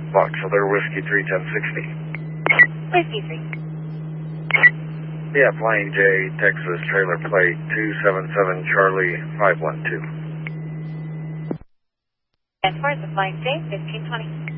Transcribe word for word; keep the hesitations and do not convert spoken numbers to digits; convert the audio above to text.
Box Other Whiskey three ten sixty. Whiskey three. Yeah, Flying J, Texas, trailer plate two seven seven Charlie five one two. As far as the Flying J, fifteen twenty.